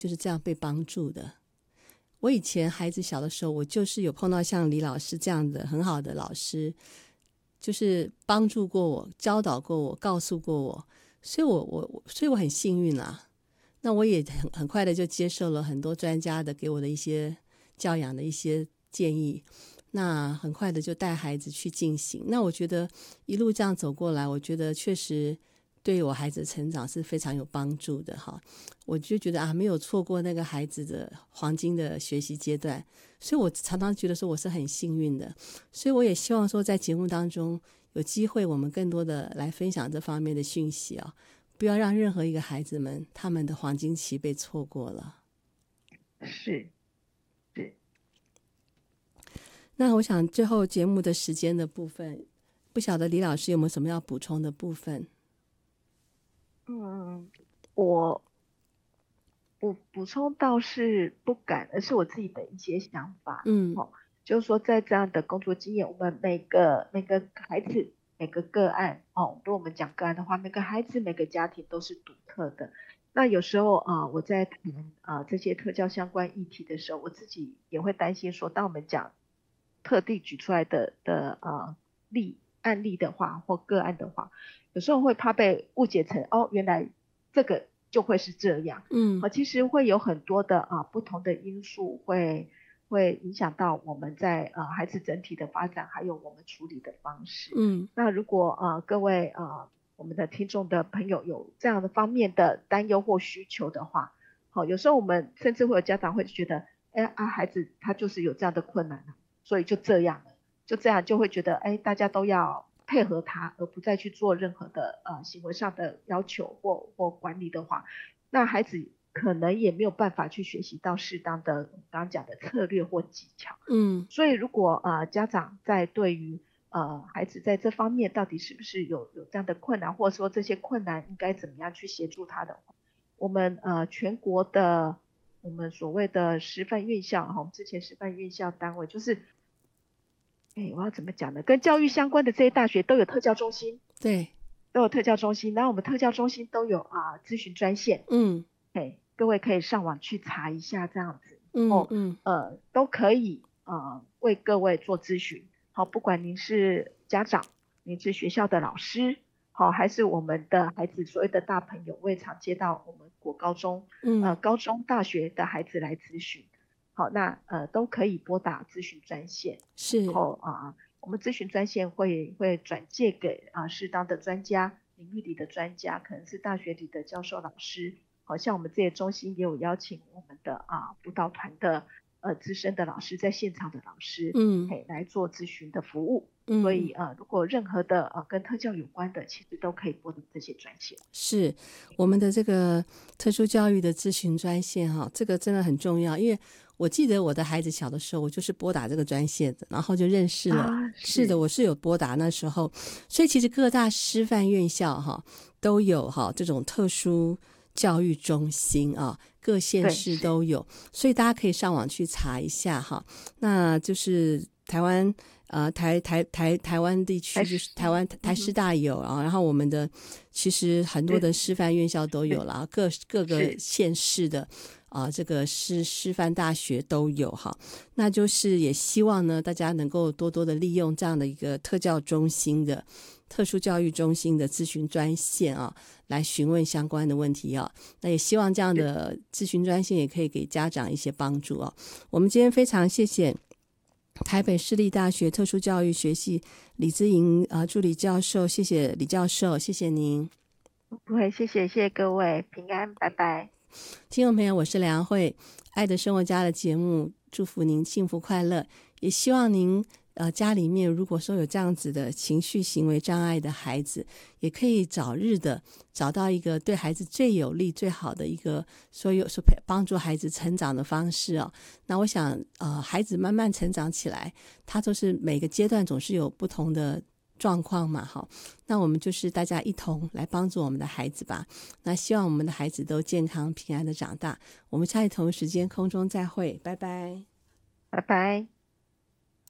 就是这样被帮助的。我以前孩子小的时候，我就是有碰到像李老师这样的很好的老师，就是帮助过我、教导过我、告诉过我，所以我很幸运啦。那我也很快的就接受了很多专家的给我的一些教养的一些建议，那很快的就带孩子去进行。那我觉得一路这样走过来，我觉得确实对我孩子的成长是非常有帮助的哈。我就觉得没有错过那个孩子的黄金的学习阶段，所以我常常觉得说我是很幸运的。所以我也希望说在节目当中有机会我们更多的来分享这方面的讯息啊，不要让任何一个孩子们他们的黄金期被错过了。 是。 那我想最后节目的时间的部分，不晓得李老师有没有什么要补充的部分？ 我补充倒是不敢，而是我自己的一些想法。就是说在这样的工作经验，我们每个孩子每个个案如果我们讲个案的话，每个孩子每个家庭都是独特的。那有时候我在谈这些特教相关议题的时候，我自己也会担心说，当我们讲特地举出来的案例的话或个案的话，有时候会怕被误解成原来这个就会是这样。其实会有很多的不同的因素会影响到我们在孩子整体的发展，还有我们处理的方式。那如果各位我们的听众的朋友有这样的方面的担忧或需求的话，有时候我们甚至会有家长会觉得孩子他就是有这样的困难，所以就这样就会觉得大家都要配合他，而不再去做任何的行为上的要求或管理的话，那孩子可能也没有办法去学习到适当的刚刚讲的策略或技巧。所以如果家长在对于孩子在这方面到底是不是有这样的困难，或者说这些困难应该怎么样去协助他的话，我们全国的我们所谓的师范院校，我们之前师范院校单位就是我要怎么讲呢？跟教育相关的这些大学都有特教中心。 对， 都有特教中心，然后我们特教中心都有咨询专线。各位可以上网去查一下这样子。都可以为各位做咨询。好，不管您是家长，您是学校的老师，好，还是我们的孩子所谓的大朋友，我也常接到我们国高中高中大学的孩子来咨询。好，那都可以拨打咨询专线。 是。 然后我们咨询专线会转介给适当的专家，领域里的专家，可能是大学里的教授老师。好像我们这些中心也有邀请我们的辅导团的资深的老师，在现场的老师来做咨询的服务。所以如果任何的跟特教有关的，其实都可以拨打这些专线。 是我们的这个特殊教育的咨询专线这个真的很重要，因为我记得我的孩子小的时候，我就是拨打这个专线的，然后就认识了。是的，我是有拨打那时候，所以其实各大师范院校都有这种特殊教育中心各县市都有，所以大家可以上网去查一下那就是台湾台湾地区，就是台师大有然后我们的其实很多的师范院校都有了，各个县市的这个师范大学都有那就是也希望呢大家能够多多的利用这样的一个特殊教育中心的咨询专线来询问相关的问题那也希望这样的咨询专线也可以给家长一些帮助我们今天非常谢谢台北市立大学特殊教育学系李姿莹助理教授，谢谢李教授，谢谢您。 不会，谢谢各位，平安，拜拜。 听众朋友，我是梁慧，爱的生活家的节目，祝福您幸福快乐，也希望您家里面如果说有这样子的情绪行为障碍的孩子，也可以早日的找到一个对孩子最有利最好的一个所帮助孩子成长的方式那我想孩子慢慢成长起来，他都是每个阶段总是有不同的状况嘛那我们就是大家一同来帮助我们的孩子吧。那希望我们的孩子都健康平安的长大。我们下一同时间空中再会，拜拜， 拜拜。